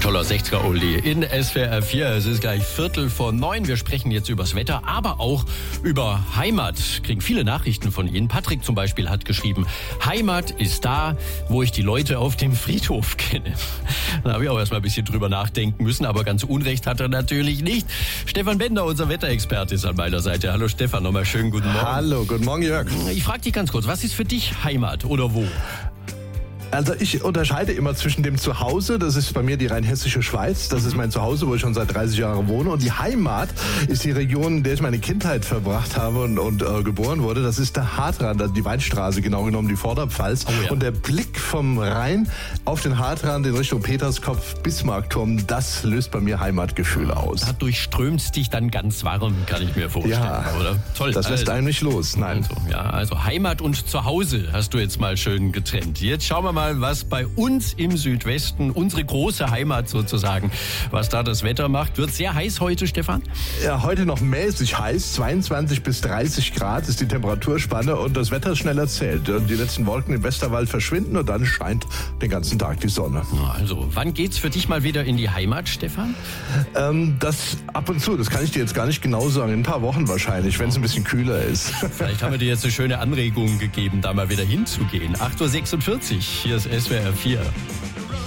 toller 60er-Oldie in SWR 4. Es ist gleich 8:45. Wir sprechen jetzt übers Wetter, aber auch über Heimat. Kriegen viele Nachrichten von Ihnen. Patrick zum Beispiel hat geschrieben, Heimat ist da, wo ich die Leute auf dem Friedhof kenne. Da habe ich auch erstmal ein bisschen drüber nachdenken müssen, aber ganz Unrecht hat er natürlich nicht. Stefan Bender, unser Wetterexperte, ist an meiner Seite. Hallo Stefan, nochmal schönen guten Morgen. Hallo, guten Morgen Jörg. Ich frage dich ganz kurz, was ist für dich Heimat oder wo? Also ich unterscheide immer zwischen dem Zuhause, das ist bei mir die rheinhessische Schweiz, das ist mein Zuhause, wo ich schon seit 30 Jahren wohne, und die Heimat ist die Region, in der ich meine Kindheit verbracht habe und geboren wurde. Das ist der Hartrand, also die Weinstraße, genau genommen die Vorderpfalz. Oh ja. Und der Blick vom Rhein auf den Hartrand in Richtung Peterskopf, Bismarckturm, das löst bei mir Heimatgefühle aus. Da durchströmt dich dann ganz warm, kann ich mir vorstellen, Ja, oder? Toll. Das lässt einen nicht los, nein. Also Heimat und Zuhause hast du jetzt mal schön getrennt. Jetzt schauen wir mal, was bei uns im Südwesten, unsere große Heimat sozusagen, was da das Wetter macht. Wird sehr heiß heute, Stefan? Ja, heute noch mäßig heiß, 22 bis 30 Grad ist die Temperaturspanne und das Wetter ist schnell erzählt. Die letzten Wolken im Westerwald verschwinden und dann scheint den ganzen Tag die Sonne. Also, wann geht's für dich mal wieder in die Heimat, Stefan? Das ab und zu, das kann ich dir jetzt gar nicht genau sagen, in ein paar Wochen wahrscheinlich, wenn es ein bisschen kühler ist. Vielleicht haben wir dir jetzt eine schöne Anregung gegeben, da mal wieder hinzugehen. 8:46 Uhr, hier ist SWR 4.